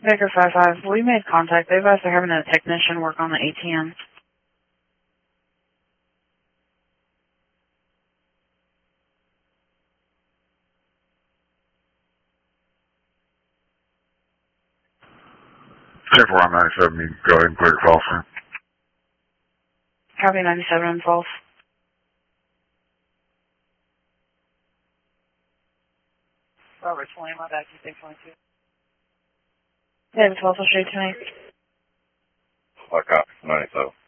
Baker 5-5, we made contact. They've asked they're having a technician work on the ATM. Check 497, you can go ahead and clear your false, sir. Copy 97 and false. Robert 20, my back, you say 22. David 12, I'll show you tonight. I copy 97.